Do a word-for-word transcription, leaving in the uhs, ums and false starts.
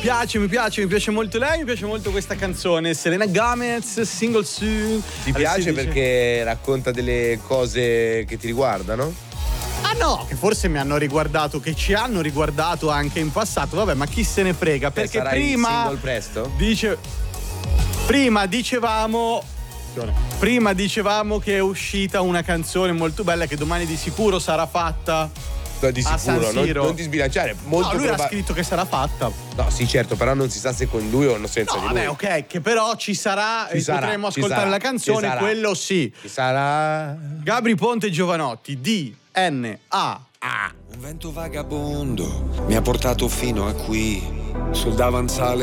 piace, mi piace, mi piace molto lei, mi piace molto questa canzone. Selena Gomez, Single Soon. Ti piace perché racconta delle cose che ti riguardano? Ah no, che forse mi hanno riguardato, che ci hanno riguardato anche in passato. Vabbè, ma chi se ne frega? Perché sarai prima single presto? Dice Prima dicevamo Prima dicevamo che è uscita una canzone molto bella che domani di sicuro sarà fatta. Di sicuro, non, non ti sbilanciare. Molto no, lui proba- ha scritto che sarà fatta. No, sì, certo, però non si sa se con lui o no, senza no, di vabbè, lui. ok, che però ci sarà ci e sarà, potremo ci ascoltare sarà, la canzone, ci quello sì. Ci sarà. Gabri Ponte Giovanotti, D N A. Un vento vagabondo mi ha portato fino a qui, sul davanzale